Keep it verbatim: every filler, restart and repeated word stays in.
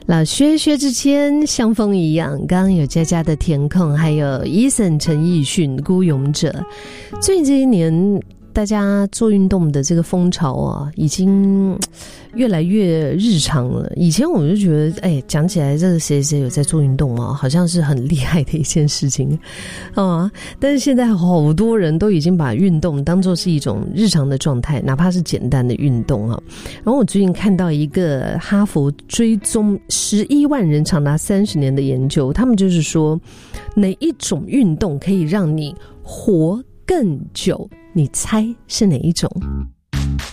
老薛薛之谦像风一样，刚刚有佳佳的填空，还有 Eason 陈奕迅孤勇者。最近这一年大家做运动的这个风潮啊，已经越来越日常了。以前我就觉得，哎，讲起来这个谁谁有在做运动啊，好像是很厉害的一件事情啊。但是现在好多人都已经把运动当作是一种日常的状态，哪怕是简单的运动啊。然后我最近看到一个哈佛追踪十一万人长达三十年的研究，他们就是说哪一种运动可以让你活更久，你猜是哪一种？